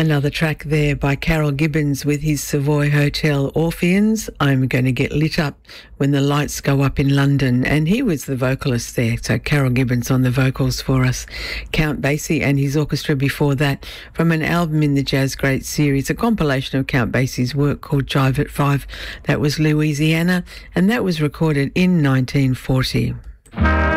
Another track there by Carol Gibbons with his Savoy Hotel Orpheans. I'm going to get lit up when the lights go up in London. And he was the vocalist there. So Carol Gibbons on the vocals for us. Count Basie and his orchestra before that from an album in the Jazz Great series, a compilation of Count Basie's work called Jive at Five. That was Louisiana, and that was recorded in 1940.